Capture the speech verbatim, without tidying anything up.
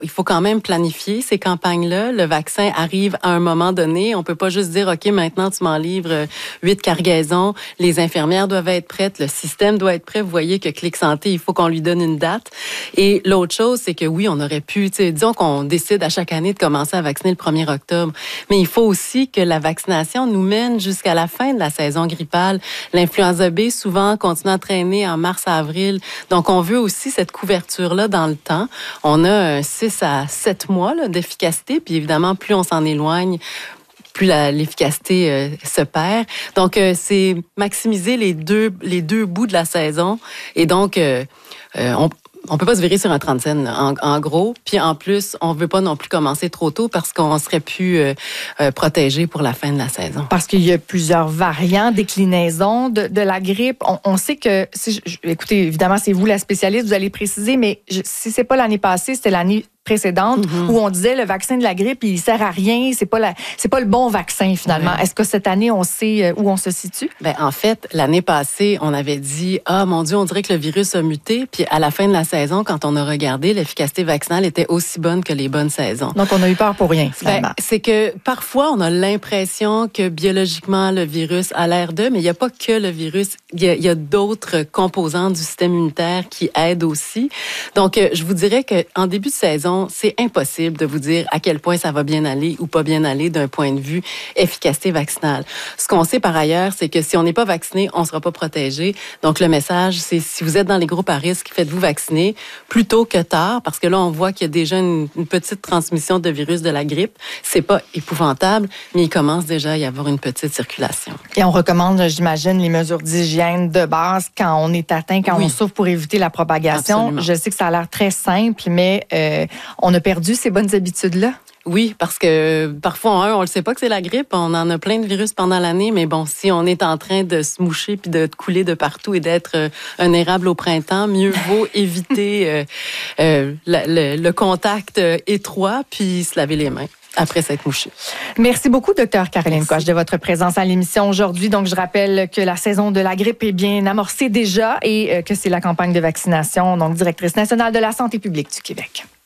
il faut quand même planifier ces campagnes-là. Le vaccin arrive à un moment donné. On peut pas juste dire, OK, maintenant, tu m'en livres huit cargaisons. Les infirmières doivent être prêtes. Le système doit être prêt. Vous voyez que Clic Santé, il faut qu'on lui donne une date. Et l'autre chose, c'est que oui, on aurait pu, tu sais, disons qu'on décide à chaque année de commencer à vacciner le premier octobre. Mais il faut aussi que la vaccination nous mène jusqu'à la fin de la saison grippale. L'influenza B, souvent, continue à traîner en mars à avril. Donc, on veut aussi cette couverture-là dans le temps. On a un six à sept mois là, d'efficacité. Puis évidemment, plus on s'en éloigne, plus la, l'efficacité euh, se perd. Donc, euh, c'est maximiser les deux, les deux bouts de la saison. Et donc, euh, euh, on on peut pas se virer sur un trente cents, en, en gros. Puis en plus, on veut pas non plus commencer trop tôt parce qu'on serait plus euh, euh, protégé pour la fin de la saison. Parce qu'il y a plusieurs variants, déclinaisons de, de la grippe. On, on sait que, si je, écoutez, évidemment, c'est vous la spécialiste, vous allez préciser, mais je, si c'est pas l'année passée, c'était l'année précédente mm-hmm. où on disait le vaccin de la grippe, il sert à rien, c'est pas la, c'est pas le bon vaccin finalement. Ouais. Est-ce que cette année, on sait où on se situe? Ben, en fait, l'année passée, on avait dit, ah, mon Dieu, on dirait que le virus a muté. Puis à la fin de la saison, quand on a regardé, l'efficacité vaccinale était aussi bonne que les bonnes saisons. Donc, on a eu peur pour rien, finalement. Ben, c'est que parfois, on a l'impression que biologiquement, le virus a l'air d'eux, mais il n'y a pas que le virus. Il y a, il y a d'autres composants du système immunitaire qui aident aussi. Donc, je vous dirais qu'en début de saison, c'est impossible de vous dire à quel point ça va bien aller ou pas bien aller d'un point de vue efficacité vaccinale. Ce qu'on sait par ailleurs, c'est que si on n'est pas vacciné, on ne sera pas protégé. Donc, le message, c'est si vous êtes dans les groupes à risque, faites-vous vacciner plus tôt que tard, parce que là, on voit qu'il y a déjà une, une petite transmission de virus de la grippe. C'est pas épouvantable, mais il commence déjà à y avoir une petite circulation. Et on recommande, j'imagine, les mesures d'hygiène de base quand on est atteint, quand oui. on souffre pour éviter la propagation. Absolument. Je sais que ça a l'air très simple, mais euh, on a perdu ces bonnes habitudes-là? Oui, parce que parfois, un, on le sait pas que c'est la grippe. On en a plein de virus pendant l'année, mais bon, si on est en train de se moucher puis de couler de partout et d'être un érable au printemps, mieux vaut éviter euh, euh, le, le contact étroit puis se laver les mains après s'être mouché. Merci beaucoup, docteur Caroline Coche, de votre présence à l'émission aujourd'hui. Donc, je rappelle que la saison de la grippe est bien amorcée déjà et que c'est la campagne de vaccination, donc directrice nationale de la santé publique du Québec.